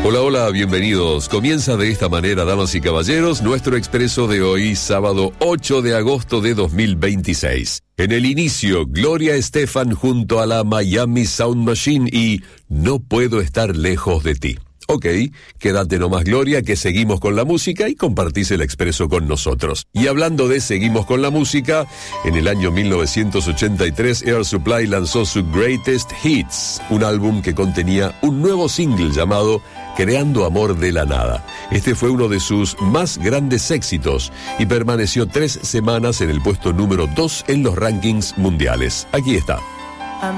Hola, hola, bienvenidos. Comienza de esta manera, damas y caballeros, nuestro expreso de hoy, sábado 8 de agosto de 2026. En el inicio, Gloria Estefan junto a la Miami Sound Machine y No puedo estar lejos de ti. Ok, quédate nomás, Gloria, que seguimos con la música y compartís el expreso con nosotros. Y hablando de seguimos con la música, en el año 1983 Air Supply lanzó su Greatest Hits, un álbum que contenía un nuevo single llamado Creando Amor de la Nada. Este fue uno de sus más grandes éxitos y permaneció 3 semanas en el puesto número 2 en los rankings mundiales. Aquí está.